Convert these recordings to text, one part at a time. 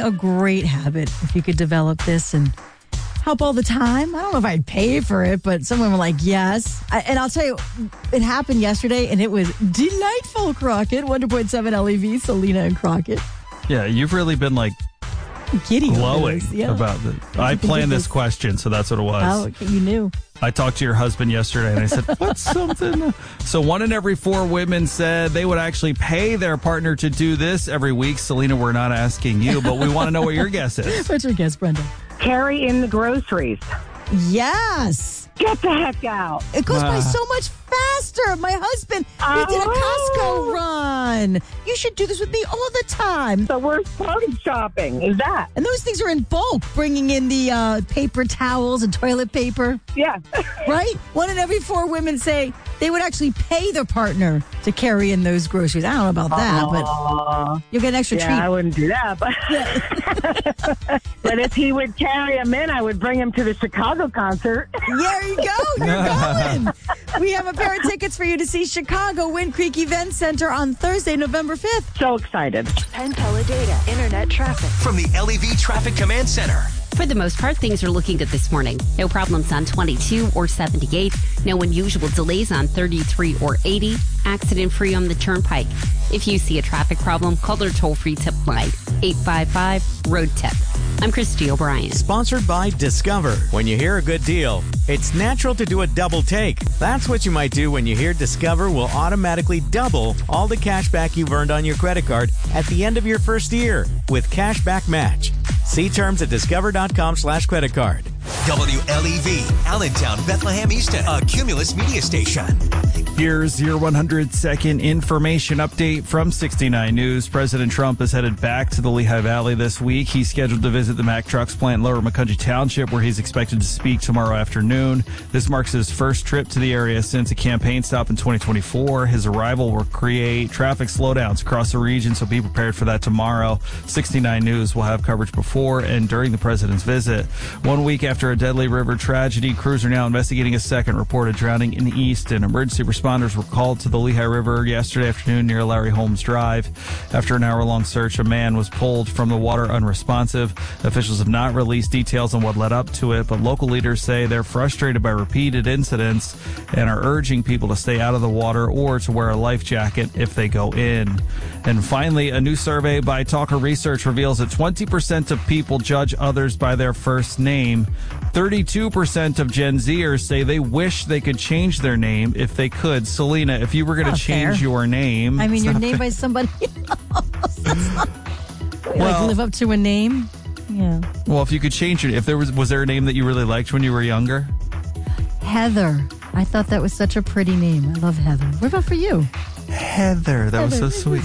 a great habit if you could develop this and help all the time. I don't know if I'd pay for it, but someone were like, yes. And I'll tell you, it happened yesterday, and it was delightful, Crockett. 100.7 LEV, Selena and Crockett. Yeah, you've really been like giddy glowing about it. I planned this question, so that's what it was. Oh, okay, you knew. I talked to your husband yesterday, and I said, what's something? So 1 in every 4 women said they would actually pay their partner to do this every week. Selena, we're not asking you, but we want to know what your guess is. What's your guess, Brenda? Carry in the groceries. Yes. Get the heck out. It goes by so much faster. My husband, he did a Costco run. You should do this with me all the time. The worst part of shopping is that. And those things are in bulk, bringing in the paper towels and toilet paper. Yeah. Right? 1 in every 4 women say they would actually pay their partner to carry in those groceries. I don't know about that, but you'll get an extra treat. I wouldn't do that. But, but if he would carry him in, I would bring him to the Chicago concert. There you go. You're going. We have a pair of tickets for you to see Chicago Wind Creek Event Center on Thursday, November 5th. So excited. Penn Teledata Internet traffic. From the LEV Traffic Command Center. For the most part, things are looking good this morning. No problems on 22 or 78. No unusual delays on 33 or 80. Accident-free on the Turnpike. If you see a traffic problem, call their toll-free tip line, 855-ROAD-TIP. I'm Christy O'Brien. Sponsored by Discover. When you hear a good deal, it's natural to do a double take. That's what you might do when you hear Discover will automatically double all the cash back you've earned on your credit card at the end of your first year with Cashback Match. See terms at discover.com/credit card. WLEV, Allentown, Bethlehem Easton, a Cumulus media station. Here's your 100-second information update from 69 News. President Trump is headed back to the Lehigh Valley this week. He's scheduled to visit the Mack Trucks plant in Lower Macungie Township, where he's expected to speak tomorrow afternoon. This marks his first trip to the area since a campaign stop in 2024. His arrival will create traffic slowdowns across the region, so be prepared for that tomorrow. 69 News will have coverage before and during the president's visit. 1 week after a deadly river tragedy, crews are now investigating a second reported drowning in Easton. Emergency responders were called to the Lehigh River yesterday afternoon near Larry Holmes Drive. After an hour-long search, a man was pulled from the water unresponsive. Officials have not released details on what led up to it, but local leaders say they're frustrated by repeated incidents and are urging people to stay out of the water or to wear a life jacket if they go in. And finally, a new survey by Talker Research reveals that 20% of people judge others by their first name. 32% of Gen Zers say they wish they could change their name if they could. Selena, if you were going to change your name... I mean, your name by somebody else. Like live up to a name? Yeah. Well, if you could change it, if there was there a name that you really liked when you were younger? Heather. I thought that was such a pretty name. I love Heather. What about for you? Heather. That was so sweet.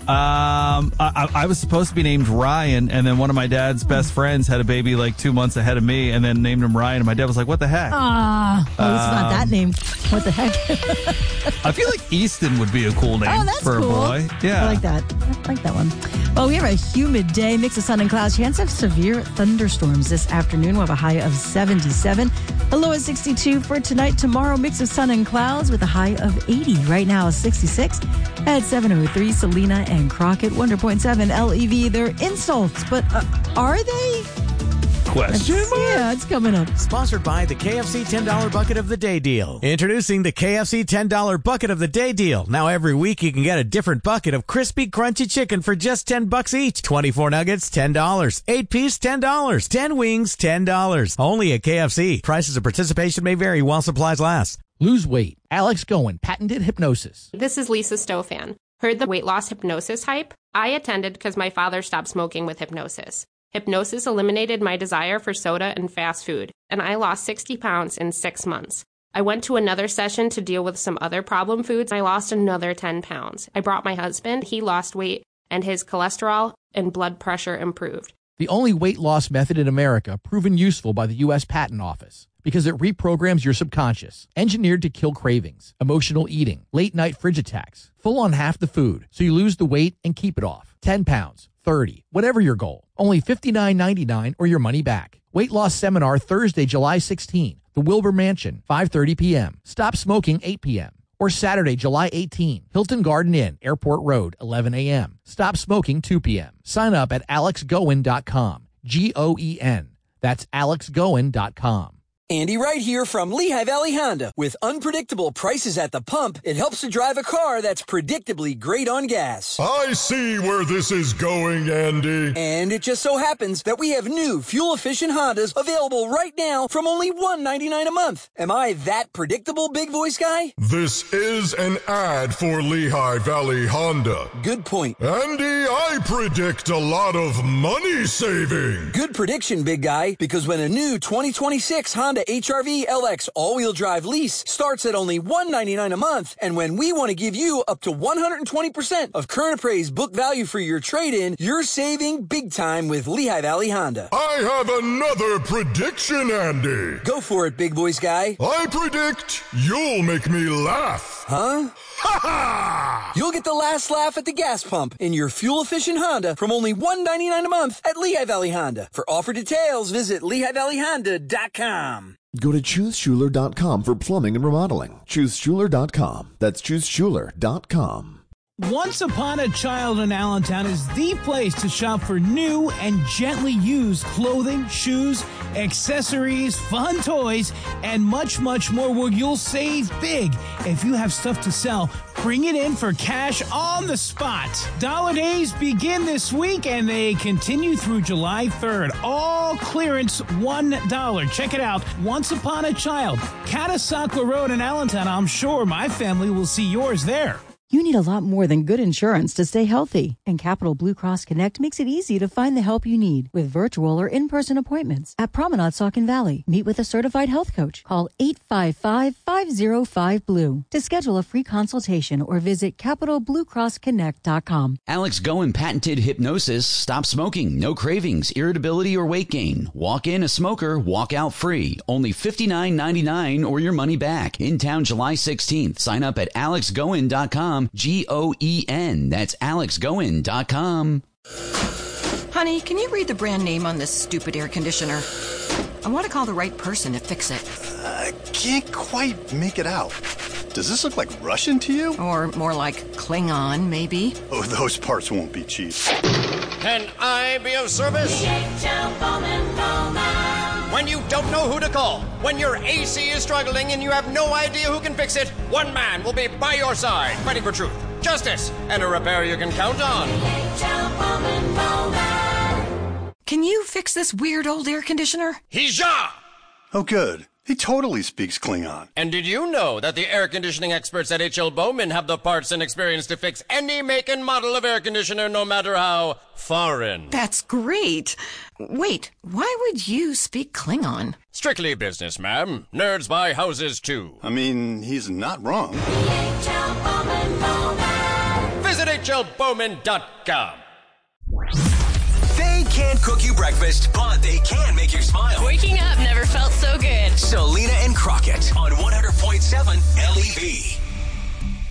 I was supposed to be named Ryan, and then one of my dad's best friends had a baby like 2 months ahead of me, and then named him Ryan, and my dad was like, what the heck? It's not that name. What the heck? I feel like Easton would be a cool name for cool. A boy. Yeah. I like that. I like that one. Well, we have a humid day, mix of sun and clouds. Chance of severe thunderstorms this afternoon. We'll have a high of 77. A low of 62 for tonight. Tomorrow, mix of sun and clouds with a high of 80. Right now, 66 at 7:03. Selena and Crockett, 100.7 LEV. They're insults, but are they? Question mark? Yeah, it's coming up. Sponsored by the KFC $10 Bucket of the Day Deal. Introducing the KFC $10 Bucket of the Day Deal. Now every week you can get a different bucket of crispy, crunchy chicken for just $10 each. 24 nuggets, $10. 8-piece, $10. 10 wings, $10. Only at KFC. Prices of participation may vary while supplies last. Lose weight. Alex Goen, patented hypnosis. This is Lisa Stofan. Heard the weight loss hypnosis hype? I attended because my father stopped smoking with hypnosis. Hypnosis eliminated my desire for soda and fast food, and I lost 60 pounds in 6 months. I went to another session to deal with some other problem foods. I lost another 10 pounds. I brought my husband. He lost weight, and his cholesterol and blood pressure improved. The only weight loss method in America proven useful by the U.S. Patent Office because it reprograms your subconscious, engineered to kill cravings, emotional eating, late-night fridge attacks, full on half the food, so you lose the weight and keep it off. 10 pounds, 30, whatever your goal. Only $59.99 or your money back. Weight loss seminar Thursday, July 16. The Wilbur Mansion, 5:30 p.m. Stop smoking, 8 p.m. Or Saturday, July 18, Hilton Garden Inn, Airport Road, 11 a.m. Stop smoking 2 p.m. Sign up at alexgoen.com. Goen. That's alexgoen.com. Andy Wright here from Lehigh Valley Honda. With unpredictable prices at the pump, it helps to drive a car that's predictably great on gas. I see where this is going, Andy. And it just so happens that we have new fuel-efficient Hondas available right now from only $199 a month. Am I that predictable, big voice guy? This is an ad for Lehigh Valley Honda. Good point. Andy, I predict a lot of money saving. Good prediction, big guy, because when a new 2026 Honda HR-V LX all-wheel drive lease starts at only $199 a month, and when we want to give you up to 120% of current appraised book value for your trade-in, you're saving big time with Lehigh Valley Honda. I have another prediction, Andy. Go for it, big voice guy. I predict you'll make me laugh. Huh? Ha ha! You'll get the last laugh at the gas pump in your fuel-efficient Honda from only $199 a month at Lehigh Valley Honda. For offer details, visit LehighValleyHonda.com. Go to ChooseSchuler.com for plumbing and remodeling. ChooseSchuler.com. That's ChooseSchuler.com. Once Upon a Child in Allentown is the place to shop for new and gently used clothing, shoes, accessories, fun toys, and much, much more where you'll save big. If you have stuff to sell, bring it in for cash on the spot. Dollar Days begin this week and they continue through July 3rd. All clearance $1. Check it out. Once Upon a Child, Catasauqua Road in Allentown. I'm sure my family will see yours there. You need a lot more than good insurance to stay healthy, and Capital Blue Cross Connect makes it easy to find the help you need with virtual or in-person appointments at Promenade Saucon Valley. Meet with a certified health coach. Call 855-505-BLUE to schedule a free consultation or visit CapitalBlueCrossConnect.com. Alex Goen patented hypnosis. Stop smoking, no cravings, irritability, or weight gain. Walk in a smoker, walk out free. Only $59.99 or your money back. In town July 16th. Sign up at alexgoen.com. Goen. That's alexgoen.com. Honey, can you read the brand name on this stupid air conditioner? I want to call the right person to fix it. I can't quite make it out. Does this look like Russian to you? Or more like Klingon, maybe? Oh, those parts won't be cheap. Can I be of service? When you don't know who to call, when your AC is struggling and you have no idea who can fix it, one man will be by your side, fighting for truth, justice, and a repair you can count on. Can you fix this weird old air conditioner? Hija! Oh, good. He totally speaks Klingon. And did you know that the air conditioning experts at H.L. Bowman have the parts and experience to fix any make and model of air conditioner, no matter how foreign? That's great. Wait, why would you speak Klingon? Strictly business, ma'am. Nerds buy houses, too. I mean, he's not wrong. Visit hlbowman.com. They can't cook you breakfast, but they can make you smile. Waking up never felt so good. Selena and Crockett on 100.7 LEV.